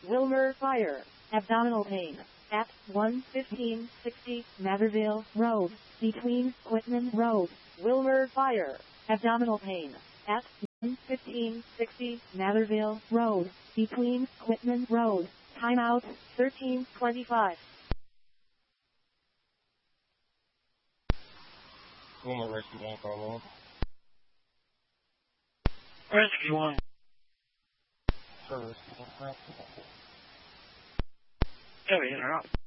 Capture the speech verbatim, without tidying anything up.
Wilmer Fire. Abdominal pain. At one fifteen sixty Matherville Road, between Quitman Road. Wilmer Fire. Abdominal pain. At one fifteen sixty Matherville Road, between Quitman Road. Timeout, thirteen twenty-five. Wilmer Rescue one, call on. Rescue one. Sir, Rescue one. Heavy interrupt.